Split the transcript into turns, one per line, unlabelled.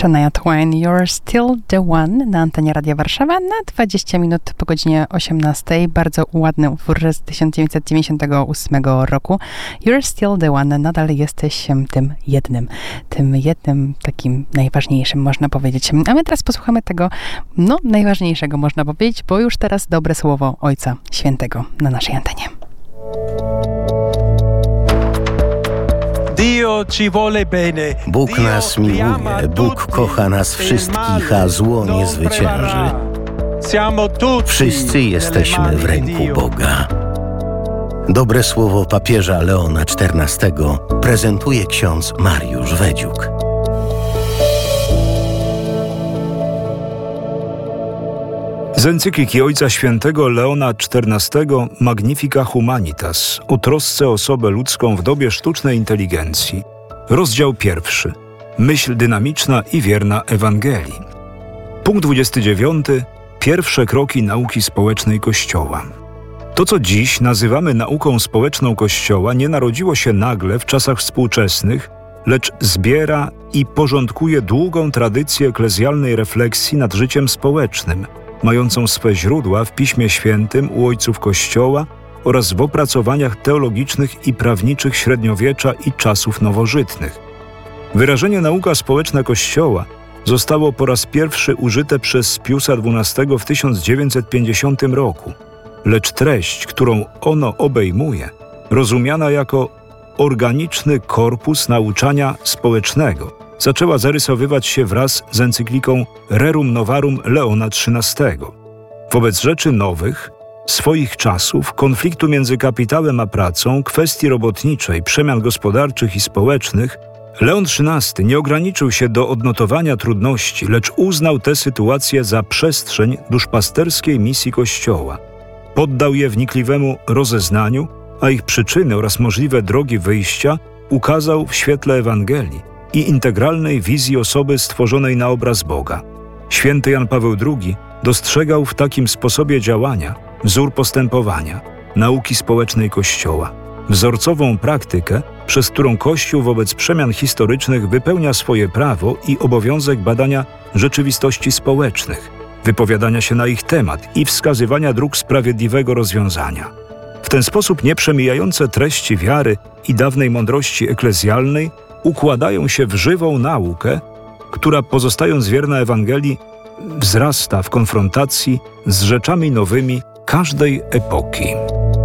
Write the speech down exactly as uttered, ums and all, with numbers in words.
Shania Twain, You're Still the One na antenie Radia Warszawa na dwadzieścia minut po godzinie osiemnastej. Bardzo ładny utwór z tysiąc dziewięćset dziewięćdziesiątego ósmego roku. You're Still the One, nadal jesteś tym jednym, tym jednym takim najważniejszym, można powiedzieć. A my teraz posłuchamy tego, no najważniejszego można powiedzieć, bo już teraz dobre słowo Ojca Świętego na naszej antenie.
Bóg nas miłuje, Bóg kocha nas wszystkich, a zło nie zwycięży. Wszyscy jesteśmy w ręku Boga. Dobre słowo papieża Leona czternastego prezentuje ksiądz Mariusz Wedziuk.
Z encykliki Ojca Świętego Leona czternastego Magnifica Humanitas o trosce o osobę ludzką w dobie sztucznej inteligencji. Rozdział pierwszy. Myśl dynamiczna i wierna Ewangelii. Punkt dwudziesty dziewiąty. Pierwsze kroki nauki społecznej Kościoła. To, co dziś nazywamy nauką społeczną Kościoła, nie narodziło się nagle w czasach współczesnych, lecz zbiera i porządkuje długą tradycję eklezjalnej refleksji nad życiem społecznym, mającą swe źródła w Piśmie Świętym u ojców Kościoła oraz w opracowaniach teologicznych i prawniczych średniowiecza i czasów nowożytnych. Wyrażenie nauka społeczna Kościoła zostało po raz pierwszy użyte przez Piusa dwunastego w tysiąc dziewięćset pięćdziesiątym roku, lecz treść, którą ono obejmuje, rozumiana jako organiczny korpus nauczania społecznego, zaczęła zarysowywać się wraz z encykliką Rerum Novarum Leona trzynastego. Wobec rzeczy nowych, swoich czasów, konfliktu między kapitałem a pracą, kwestii robotniczej, przemian gospodarczych i społecznych, Leon trzynasty nie ograniczył się do odnotowania trudności, lecz uznał tę sytuację za przestrzeń duszpasterskiej misji Kościoła. Poddał je wnikliwemu rozeznaniu, a ich przyczyny oraz możliwe drogi wyjścia ukazał w świetle Ewangelii i integralnej wizji osoby stworzonej na obraz Boga. Święty Jan Paweł drugi dostrzegał w takim sposobie działania wzór postępowania, nauki społecznej Kościoła, wzorcową praktykę, przez którą Kościół wobec przemian historycznych wypełnia swoje prawo i obowiązek badania rzeczywistości społecznych, wypowiadania się na ich temat i wskazywania dróg sprawiedliwego rozwiązania. W ten sposób nieprzemijające treści wiary i dawnej mądrości eklezjalnej układają się w żywą naukę, która, pozostając wierna Ewangelii, wzrasta w konfrontacji z rzeczami nowymi każdej epoki.